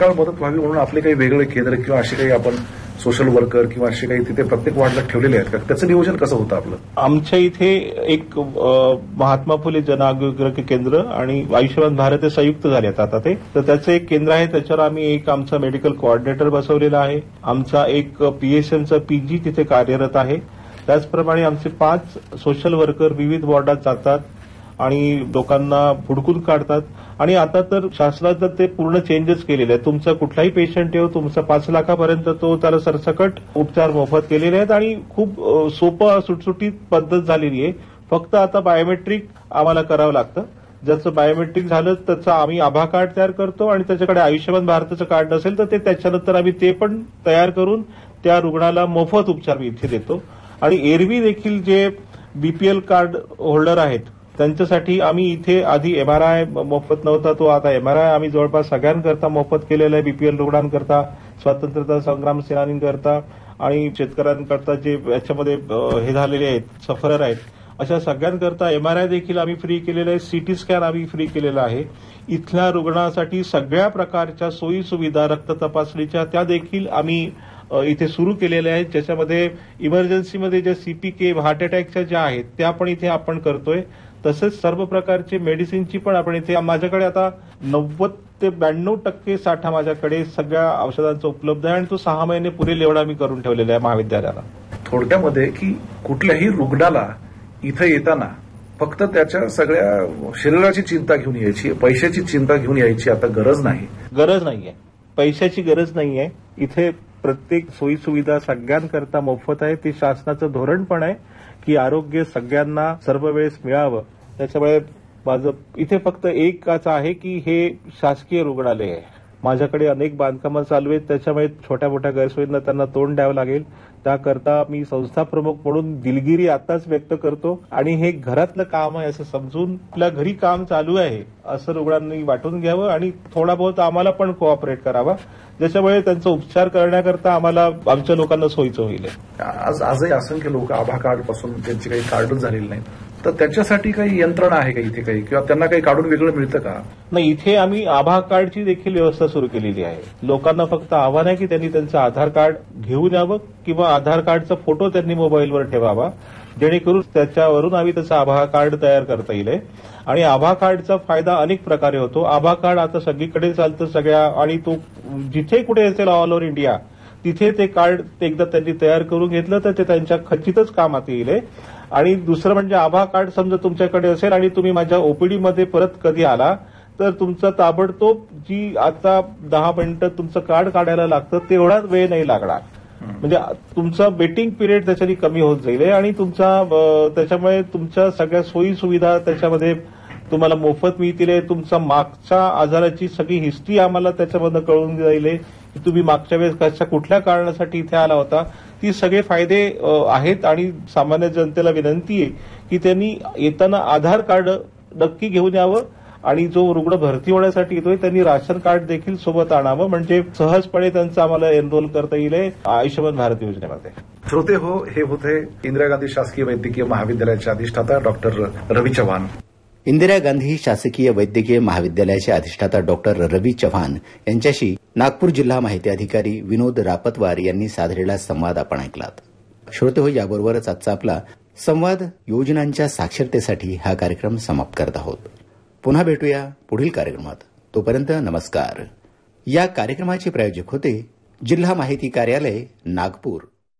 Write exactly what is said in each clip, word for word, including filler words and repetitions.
तात्काळ मदत व्हावी म्हणून आपले काही वेगळे केंद्र किंवा असे काही आपण सोशल वर्कर किंवा असे काही तिथे प्रत्येक वॉर्डला ठेवलेले आहेत का? त्याचं नियोजन कसं होतं आपलं? आमच्या इथे एक महात्मा फुले जन आरोग्य केंद्र आणि आयुष्यमान भारत हे संयुक्त झाले आहेत आता ते. तर त्याचं एक केंद्र आहे, त्याच्यावर आम्ही एक आमचा मेडिकल कोऑर्डिनेटर बसवलेला आहे. आमचा एक पीएसएमचा पीजी तिथे कार्यरत आहे. त्याचप्रमाणे आमचे पाच सोशल वर्कर विविध वॉर्डात जातात आणि लोकांना हुडकून काढतात. आणि आता तर शासनाचं ते पूर्ण चेंजेस केलेले आहेत. तुमचा कुठलाही पेशंट येऊ, तुमचा पाच लाखापर्यंत तो त्याला सरसकट उपचार मोफत केलेले आहेत आणि खूप सोपं सुटसुटीत पद्धत झालेली आहे. फक्त आता बायोमेट्रिक आम्हाला करावं लागतं. ज्याचं बायोमेट्रिक झालं त्याचं आम्ही आभा कार्ड तयार करतो आणि त्याच्याकडे आयुष्यमान भारताचं कार्ड नसेल तर ते त्याच्यानंतर आम्ही ते पण तयार करून त्या रुग्णाला मोफत उपचार इथे देतो. आणि एरवी देखील जे बीपीएल कार्ड होल्डर आहेत त्यांच्यासाठी आम्ही इथे आधी एमआरआय मोफत नव्हता, तो आता एमआरआय आम्ही जवळपास सगळ्यांकरता मोफत केलेला आहे. बीपीएल रुग्णांकरता, स्वातंत्र्यता संग्राम सेनानींकरता आणि शेतकऱ्यांकरता जे याच्यामध्ये हे झालेले आहेत सफरर आहेत अशा सगळ्यांकरता एमआरआय देखील आम्ही फ्री केलेलं आहे. सीटी स्कॅन आम्ही फ्री केलेला आहे. इथल्या रुग्णासाठी सगळ्या प्रकारच्या सोयी सुविधा रक्त तपासणीच्या त्या देखील आम्ही इथे सुरू केलेल्या आहेत. ज्याच्यामध्ये इमर्जन्सीमध्ये ज्या सीपीके हार्ट अटॅकच्या ज्या आहेत त्या पण इथे आपण करतोय. तसेच सर्व प्रकारचे मेडिसिनची पण आपण इथे, माझ्याकडे आता नव्वद ते ब्याण्णव टक्के साठा माझ्याकडे सगळ्या औषधांचा उपलब्ध आहे आणि तो सहा महिने पुरेल एवढा मी करून ठेवलेला आहे महाविद्यालयाला. थोडक्यामध्ये की कुठल्याही रुग्णाला इथं येताना फक्त त्याच्या सगळ्या शरीराची चिंता घेऊन यायची, पैशाची चिंता घेऊन यायची आता गरज नाही. गरज नाहीये, पैशाची गरज नाहीये. इथे प्रत्येक सोयी सुविधा सगळ्यांकरता मोफत आहे. ते शासनाचं धोरण पण आहे की आरोग्य सगळ्यांना सर्व वेळेस मिळावं. त्याच्यामुळे माझं इथे फक्त एकच आहे की हे शासकीय रुग्णालय आहे. माझ्याकडे अनेक बांधकामं चालू आहेत, त्याच्यामुळे छोट्या मोठ्या गैरसोयींना त्यांना तोंड द्यावं लागेल. त्याकरता मी संस्था प्रमुख म्हणून दिलगिरी आताच व्यक्त करतो आणि हे घरातलं काम आहे असं समजून आपल्या घरी काम चालू आहे असं रुग्णांनी वाटून घ्यावं आणि थोडा बहुत आम्हाला पण कोऑपरेट करावा, ज्याच्यामुळे त्यांचा उपचार करण्याकरता आम्हाला आमच्या लोकांना सोयीचं होईल. आज आजही असंख्य लोक आभा कार्ड पासून त्यांची काही कार्डच झालेली नाही, तर त्याच्यासाठी काही यंत्रणा आहे का इथे काही, किंवा त्यांना काही काढून वेगळं मिळतं का? नाही, इथे आम्ही आभा कार्डची देखील व्यवस्था सुरू केलेली आहे. लोकांना फक्त आव्हान आहे की त्यांनी त्यांचं आधार कार्ड घेऊन यावं किंवा आधार कार्डचा फोटो त्यांनी मोबाईलवर ठेवावा, जेणेकरून त्याच्यावरून आम्ही त्याचं आभा कार्ड तयार करता येईल. आणि आभा कार्डचा फायदा अनेक प्रकारे होतो. आभा कार्ड आता सगळीकडे चालतं सगळ्या, आणि तो जिथे कुठे असेल ऑल ओव्हर इंडिया तिथे ते कार्ड एकदा त्यांनी तयार करून घेतलं तर ते त्यांच्या खचितच कामात येईल. आणि दुसरं म्हणजे आभा कार्ड समजा तुमच्याकडे असेल आणि तुम्ही माझ्या ओपीडीमध्ये परत कधी आला तर तुमचं ताबडतोब जी आता दहा मिनिटं तुमचं कार्ड काढायला लागतं तेवढाच वेळ नाही लागणार. म्हणजे तुमचा वेटिंग पिरियड त्याच्यानी कमी होत जाईल आणि तुमचा त्याच्यामुळे तुमच्या सगळ्या सोयी सुविधा त्याच्यामध्ये तुम्हाला मोफत मिळतील. तुमचा मागच्या आजाराची सगळी हिस्ट्री आम्हाला त्याच्यामधनं कळून जाईल की तुम्ही मागच्या वेळेस कशा कुठल्या कारणासाठी इथे आला होता. ती सगळे फायदे आहेत आणि सामान्य जनतेला विनंती आहे की त्यांनी येताना आधार कार्ड नक्की घेऊन यावं आणि जो रुग्ण भरती होण्यासाठी येतोय त्यांनी राशन कार्ड देखील सोबत आणावं, म्हणजे सहजपणे त्यांचं आम्हाला एनरोल करता येईल आयुष्यमान भारत योजनेमध्ये. श्रोते हो, हे होते इंदिरा गांधी शासकीय वैद्यकीय महाविद्यालयाचे अधिष्ठाता डॉक्टर रवी चव्हाण. इंदिरा गांधी शासकीय वैद्यकीय महाविद्यालयाचे अधिष्ठाता डॉक्टर रवी चव्हाण यांच्याशी नागपूर जिल्हा माहिती अधिकारी विनोद रापतवार यांनी साधलेला संवाद आपण ऐकलात. श्रोते हो, याबरोबरच आजचा आपला संवाद योजनांच्या साक्षरतेसाठी हा कार्यक्रम समाप्त करत आहोत. पुन्हा भेटूया पुढील कार्यक्रमात. तोपर्यंत नमस्कार. या कार्यक्रमाचे प्रायोजक होते जिल्हा माहिती कार्यालय नागपूर.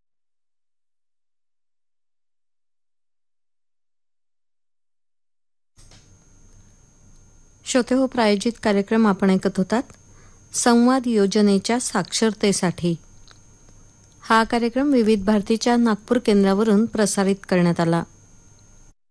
श्रोते हो, प्रायोजित कार्यक्रम आपण ऐकत होतात संवाद योजनेच्या साक्षरतेसाठी. हा कार्यक्रम विविध भारतीच्या नागपूर केंद्रावरून प्रसारित करण्यात आला.